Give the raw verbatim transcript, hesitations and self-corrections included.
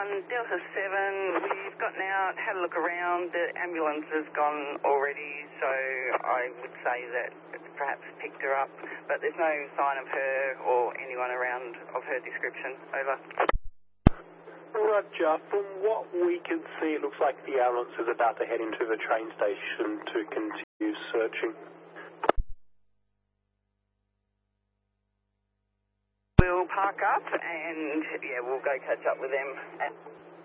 one, Delta seven, we've gotten out, had a look around, the ambulance has gone already, so I would say that it's perhaps picked her up, but there's no sign of her or anyone around of her description. Over. Roger. From what we can see, it looks like the ambulance is about to head into the train station to continue searching. We'll park up and, yeah, we'll go catch up with them.